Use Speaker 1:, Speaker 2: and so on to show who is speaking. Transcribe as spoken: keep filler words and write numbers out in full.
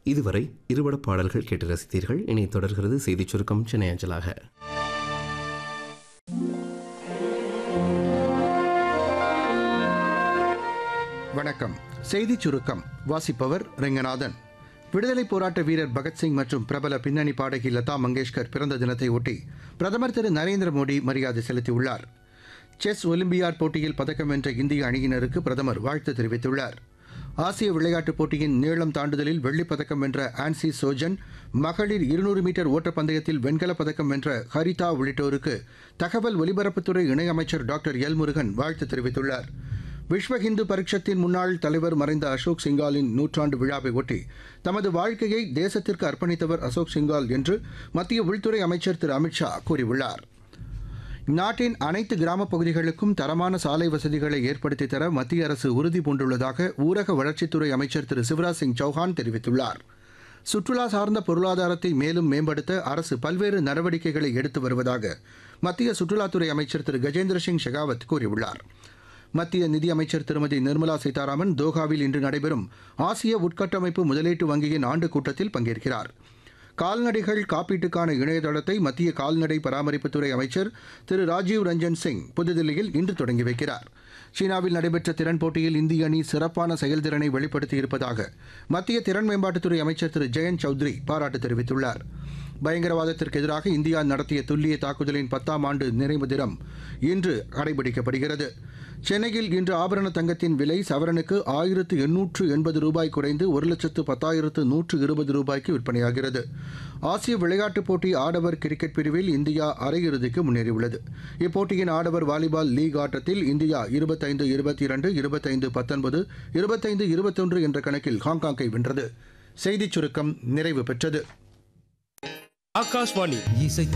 Speaker 1: இதுவரை இருபட பாடல்கள் கேட்டு ரசித்தீர்கள். இனி தொடர்கிறது செய்திச் சுருக்கம் சென்னை அஞ்சலாக.
Speaker 2: வணக்கம். செய்திச் சுருக்கம் வாசிப்பவர் ரெங்கநாதன். விடுதலை போராட்ட வீரர் பகத்சிங் மற்றும் பிரபல பின்னணி பாடகி லதா மங்கேஷ்கர் பிறந்த தினத்தை ஒட்டி பிரதமர் திரு நரேந்திர மோடி மரியாதை செலுத்தியுள்ளார். செஸ் ஒலிம்பியாட் போட்டியில் பதக்கம் வென்ற இந்திய அணியினருக்கு பிரதமர் வாழ்த்து தெரிவித்துள்ளார். ஆசிய விளையாட்டுப் போட்டியின் நீளம் தாண்டுதலில் வெள்ளிப் பதக்கம் வென்ற ஆன்சி சோஜன், மகளிர் இருநூறு மீட்டர் ஓட்டப்பந்தயத்தில் வெண்கலப் பதக்கம் வென்ற ஹரிதா உள்ளிட்டோருக்கு தகவல் ஒலிபரப்புத்துறை இணையமைச்சர் டாக்டர் எல் முருகன் வாழ்த்து தெரிவித்துள்ளார். விஸ்வ ஹிந்து பரிஷத்தின் முன்னாள் தலைவர் மறைந்த அசோக் சிங்காலின் நூற்றாண்டு விழாவை ஒட்டி தமது வாழ்க்கையை தேசத்திற்கு அர்ப்பணித்தவர் அசோக் சிங்கால் என்று மத்திய உள்துறை அமைச்சர் திரு அமித்ஷா கூறியுள்ளார். நாட்டின் அனைத்து கிராமப் பகுதிகளுக்கும் தரமான சாலை வசதிகளை ஏற்படுத்தித் தர மத்திய அரசு உறுதி பூண்டுள்ளதாக ஊரக வளர்ச்சித்துறை அமைச்சர் திரு சிவராஜ் சிங் சௌஹான் தெரிவித்துள்ளார். சுற்றுலா சார்ந்த பொருளாதாரத்தை மேலும் மேம்படுத்த அரசு பல்வேறு நடவடிக்கைகளை எடுத்து வருவதாக மத்திய சுற்றுலாத்துறை அமைச்சர் திரு கஜேந்திர சிங் ஷெகாவத் கூறியுள்ளார். மத்திய நிதியமைச்சர் திருமதி நிர்மலா சீதாராமன் தோஹாவில் இன்று நடைபெறும் ஆசிய உட்கட்டமைப்பு முதலீட்டு வங்கியின் ஆண்டு கூட்டத்தில் பங்கேற்கிறார். கால்நடைகள் காப்பீட்டுக்கான இணையதளத்தை மத்திய கால்நடை பராமரிப்புத்துறை அமைச்சர் திரு ராஜீவ் ரஞ்சன் சிங் புதுதில்லியில் இன்று தொடங்கி வைக்கிறார். சீனாவில் நடைபெற்ற திறன் போட்டியில் இந்திய அணி சிறப்பான செயல்திறனை வெளிப்படுத்தியிருப்பதாக மத்திய திறன் மேம்பாட்டுத்துறை அமைச்சர் திரு ஜெயந்த் சௌத்ரி பாராட்டு தெரிவித்துள்ளார். பயங்கரவாதத்திற்கு எதிராக இந்தியா நடத்திய துல்லிய தாக்குதலின் பத்தாம் ஆண்டு நிறைவு தினம் இன்று கடைபிடிக்கப்படுகிறது. சென்னையில் இன்று ஆபரண தங்கத்தின் விலை சவரனுக்கு ஆயிரத்து எண்ணூற்று எண்பது ரூபாய் குறைந்து ஒரு லட்சத்து பத்தாயிரத்து நூற்று இருபது ரூபாய்க்கு விற்பனையாகிறது. ஆசிய விளையாட்டுப் போட்டி ஆடவர் கிரிக்கெட் பிரிவில் இந்தியா அரையிறுதிக்கு முன்னேறியுள்ளது. இப்போட்டியின் ஆடவர் வாலிபால் லீக் ஆட்டத்தில் இந்தியா இருபத்தைந்து இருபத்தி இரண்டு இருபத்தைந்து பத்தொன்பது இருபத்தைந்து இருபத்தொன்று என்ற கணக்கில் ஹாங்காங்கை வென்றது. செய்திச் சுருக்கம் நிறைவு பெற்றது.
Speaker 3: ஆகாஷ்வாணி இசை